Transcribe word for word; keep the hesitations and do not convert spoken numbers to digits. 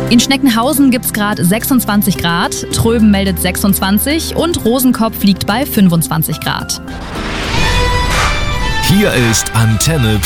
In Schneckenhausen gibt es gerade sechsundzwanzig Grad, Tröben meldet sechsundzwanzig und Rosenkopf liegt bei fünfundzwanzig Grad. Hier ist Antenne